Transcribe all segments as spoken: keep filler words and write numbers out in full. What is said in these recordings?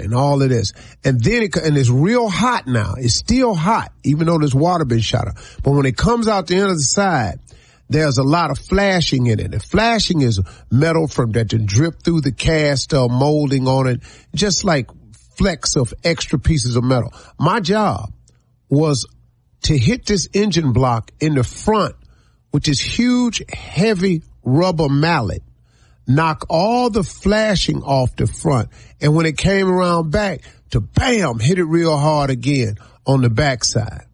and all of this. And then it, and it's real hot now. It's still hot, even though there's water been shot up. But when it comes out the other side, there's a lot of flashing in it. And flashing is metal from that to drip through the cast or molding on it, just like flecks of extra pieces of metal. My job was to hit this engine block in the front with this huge, heavy rubber mallet, knock all the flashing off the front, and when it came around back, to bam, hit it real hard again on the backside.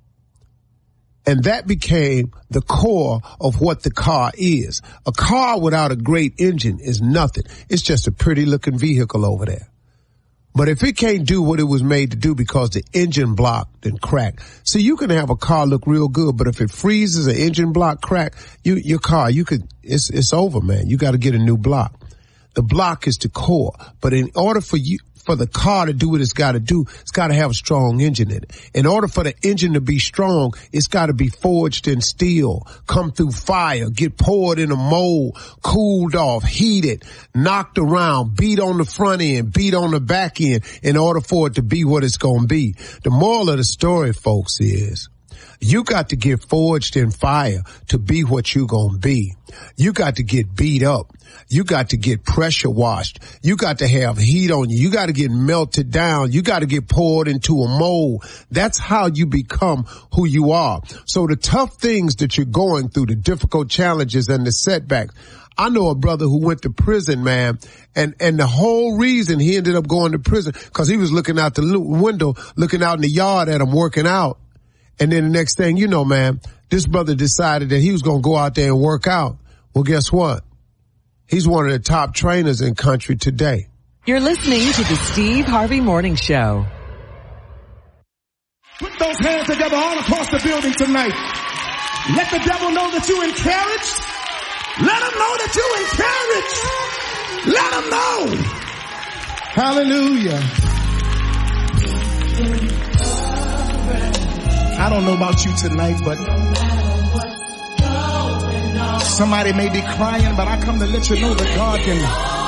And that became the core of what the car is. A car without a great engine is nothing. It's just a pretty looking vehicle over there. But if it can't do what it was made to do because the engine block then cracked. See, you can have a car look real good, but if it freezes, an engine block crack, you, your car, you could, it's, it's over, man. You got to get a new block. The block is the core. But in order for you, for the car to do what it's got to do, it's got to have a strong engine in it. In order for the engine to be strong, it's got to be forged in steel, come through fire, get poured in a mold, cooled off, heated, knocked around, beat on the front end, beat on the back end in order for it to be what it's going to be. The moral of the story, folks, is you got to get forged in fire to be what you going to be. You got to get beat up. You got to get pressure washed. You got to have heat on you. You got to get melted down. You got to get poured into a mold. That's how you become who you are. So the tough things that you're going through, the difficult challenges and the setbacks. I know a brother who went to prison, man, and, and the whole reason he ended up going to prison because he was looking out the window, looking out in the yard at him working out. And then the next thing you know, man, this brother decided that he was going to go out there and work out. Well, guess what? He's one of the top trainers in country today. You're listening to the Steve Harvey Morning Show. Put those hands together all across the building tonight. Let the devil know that you're encouraged. Let him know that you're encouraged. Let him know. Hallelujah. I don't know about you tonight, but somebody may be crying, but I come to let you know that God can